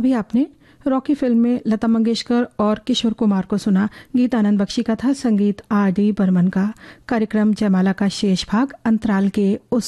अभी आपने Rocky film में लता मंगेशकर और किशोर कुमार को सुना। गीत आनंद बख्शी का था, संगीत आर डी बर्मन का। कार्यक्रम जयमाला का शेष भाग अंतराल के उस